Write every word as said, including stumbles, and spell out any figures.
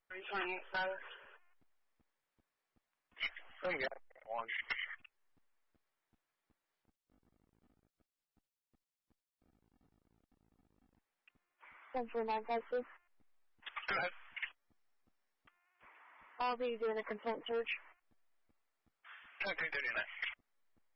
three twenty-seven. Oh, yeah, one. ten four nine five six. Go ahead. I'll be doing a consent search. Okay, thirty-nine.